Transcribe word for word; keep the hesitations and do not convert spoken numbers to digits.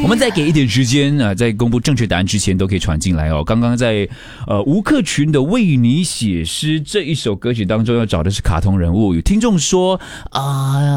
我们再给一点时间啊，在公布正确答案之前都可以传进来哦。刚刚在呃吴克群的《为你写诗》这一首歌曲当中要找的是卡通人物，有听众说啊。呃